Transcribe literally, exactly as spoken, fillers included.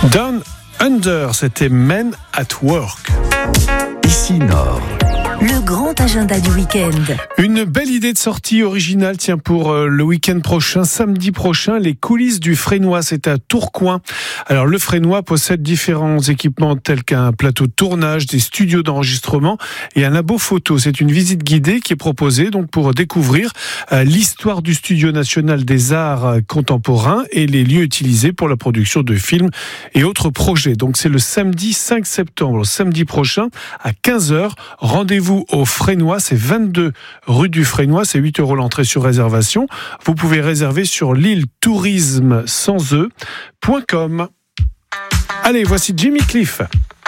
Down Under, c'était Men at Work. Ici Nord. Le grand agenda du week-end. Une belle idée de sortie originale, tiens, pour euh, le week-end prochain, samedi prochain, les coulisses du Fresnois, c'est à Tourcoing. Alors, le Fresnois possède différents équipements tels qu'un plateau de tournage, des studios d'enregistrement et un labo photo. C'est une visite guidée qui est proposée donc pour découvrir euh, l'histoire du Studio national des arts contemporains et les lieux utilisés pour la production de films et autres projets. Donc, c'est le samedi cinq septembre, samedi prochain, à quinze heures. Rendez-vous au Fresnois, c'est vingt-deux rue du Fresnois, c'est huit euros l'entrée sur réservation. Vous pouvez réserver sur l'île tourisme sans e point com. Allez, voici Jimmy Cliff.